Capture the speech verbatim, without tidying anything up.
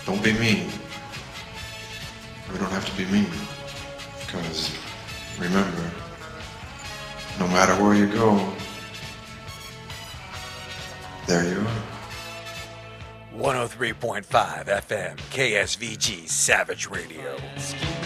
Don't be mean. We don't have to be mean. Because, remember, no matter where you go, there you are. one oh three point five F M, K S V G Savage Radio.